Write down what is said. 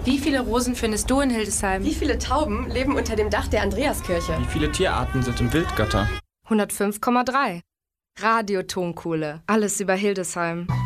Wie viele Rosen findest du in Hildesheim? Wie viele Tauben leben unter dem Dach der Andreaskirche? Wie viele Tierarten sind im Wildgatter? 105,3. Radio Tonkuhle. Alles über Hildesheim.